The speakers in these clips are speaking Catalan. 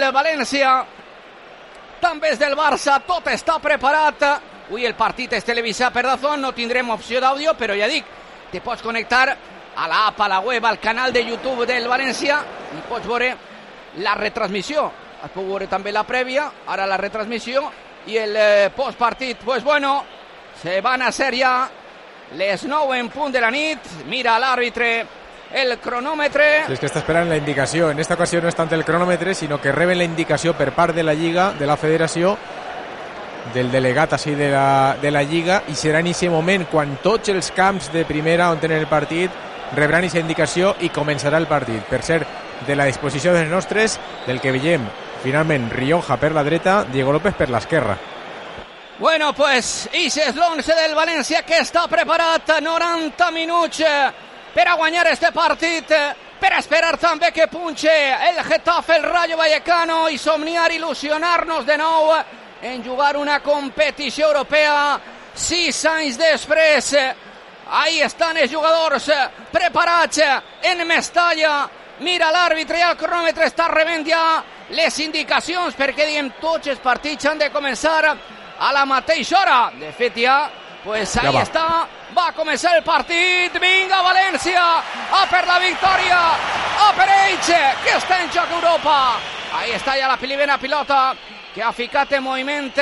del València, també és del Barça, tot està preparat. Avui el partit és televisat per DAZN, no tindrem opció d'àudio, però ja dic, te pots connectar a l'app, a la web, al canal de YouTube del València i pots veure la retransmissió. Has pogut veure també la prèvia, ara la retransmissió i el postpartit. Pues bueno, se van a hacer ja les 9 en punt de la nit. Mira l'àrbitre el cronòmetre. Sí, és que està esperant la indicació. En esta ocasió no és tant el cronòmetre, sinó que reben la indicació per part de la Lliga, de la Federació, del delegat així de la Lliga, i serà en aquest moment quan tots els camps de primera on tenen el partit rebran aquesta indicació i començarà el partit. Per ser de la disposició dels nostres, del que veiem finalment Rioja per la dreta, Diego López per l'esquerra. Bueno, pues ix és l'11 del València que està preparat. 90 minuts per a guanyar este partit, per esperar també que punxe el Getafe, el Rayo Vallecano, i somniar, il·lusionar-nos de nou en jugar una competició europea 6 anys després. Ahí estan els jugadors preparats en Mestalla. Mira l'àrbitre i el cronòmetre està rebent ja les indicacions, perquè diem tots els partits han de començar a la mateixa hora. De fet ja, pues ahí ja està, va començar el partit. Vinga València, a per la victòria, a per ells, que està en joc Europa. Ahí està ja la primera pilota que ha ficat en moviment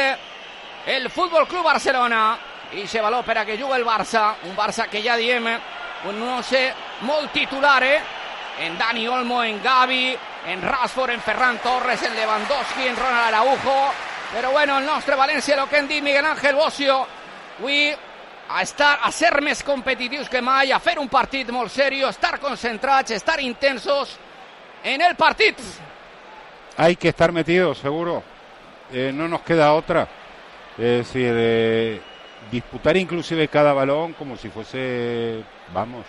el Futbol Club Barcelona. I se valor per a que jugui el Barça, un Barça que ja diem, no sé, molt titular, en Dani Olmo, en Gavi, en Rashford, en Ferran Torres, en Lewandowski, en Ronald Araujo. Però bueno, el nostre València, el que hem dit Miguel Ángel Bocio, avui a ser més competitius que mai, a fer un partit molt seriós, estar concentrats, estar intensos en el partit. Hay que estar metidos, seguro. No nos queda otra. Es decir, disputar inclusive cada balón como si fuese, vamos,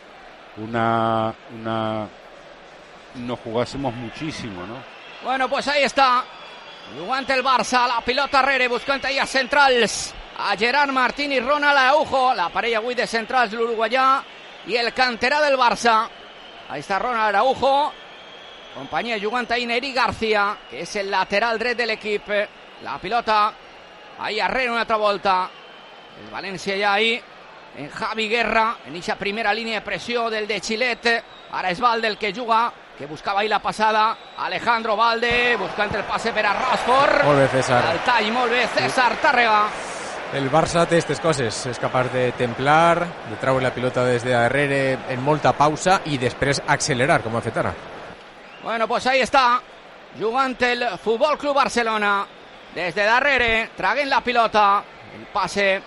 nos jugásemos muchísimo, ¿no? Bueno, pues ahí está, jugant el Barça, la pilota rere, buscant allà centrals, a Gerard Martín i Ronald Araujo, la parella avui de centrals, l'uruguaià i el canterà del Barça. Ahí està Ronald Araujo, companyia jugant ahí Neri García, que és el lateral dret de l'equip. La pilota ahí arrere una altra volta. El València ja ahí, en Javi Guerra, en eixa primera línia de pressió del de Xilet. Ara és Valde el que juga, que buscava ahí la passada. Alejandro Valde, buscant el passe per a Rashford. Molt bé, César. El tall, molt bé, César Tàrrega. El Barça té aquestes coses, és capaç de templar, de treure la pilota des de darrere en molta pausa i després accelerar, com ha fet ara. Bueno, pues ahí està, jugant el Futbol Club Barcelona, des de darrere, traguent la pilota, el passe,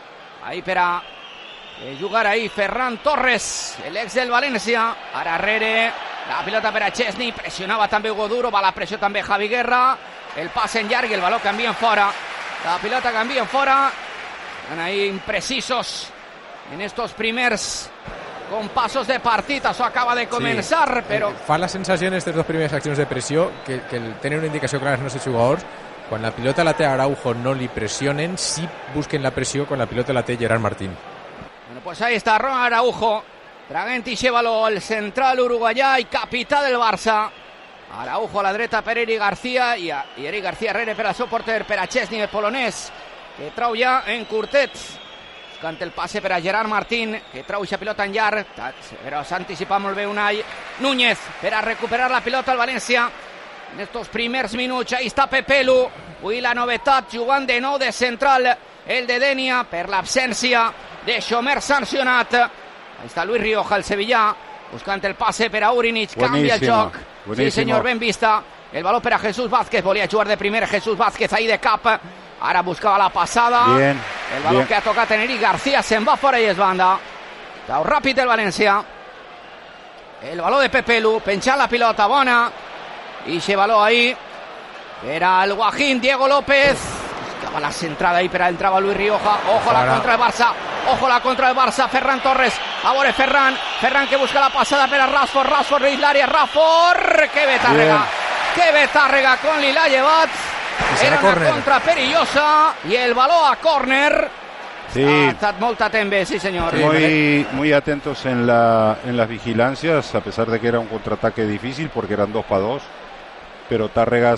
ahí per a jugar ahí Ferran Torres, l'ex del València, ara darrere, la pilota per a Chesney, pressionava també Hugo Duro, va la pressió també Javi Guerra, el passe en llarg i el baló canvia en fora, la pilota canvia en fora, estan ahí imprecisos en estos primers compassos de partit, això acaba de començar, però... Fa la sensació en aquestes dues primeres accions de pressió que tenen una indicació clara els nostres jugadors. Quan la pilota la té Araujo no li pressionen, sí busquen la pressió quan la pilota la té Gerard Martín. Bueno, pues ahí está Ronald Araujo, traguent ixe baló, el central uruguaià i capità del Barça. Araujo a la dreta per Eric García i Eric García rere per al seu porter, per a Chesney, el polonès, que trau ja en curtet. Buscant el passe per a Gerard Martín, que trau ixa pilota en llarg, però s'ha anticipat molt bé Unai Núñez per a recuperar la pilota al València. En estos primers minuts, ahí està Pepelu, avui la novetat, jugant de nou de central, el de Denia, per l'absència de Xomer sancionat. Ahí està Luis Rioja, el sevillà, buscant el passe per a Urinic, canvia el joc. Sí, senyor, ben vista. El baló per a Jesús Vázquez, volia jugar de primer Jesús Vázquez ahí de cap. Ara buscava la passada. Bien, el baló que ha tocat en Eric García, se'n va fora i es banda. Trau ràpid el València. El baló de Pepelu, penjant la pilota, bona. I se baló ahí per al Guajín, Diego López. Buscava la centrada ahí per a entrava Luis Rioja. Ojo la contra el Barça. Ojo la contra el Barça. Ferran Torres. A veure Ferran que busca la passada per a Rashford dins l'àrea. Rashford, que bé Tàrrega con li l'ha llevat. Era una contra perillosa y el baló a córner. Sí. Ha estat molt atent bé, sí senyor. Muy atentos en las vigilancias, a pesar de que era un contraataque difícil porque eran 2 para 2, pero Tàrrega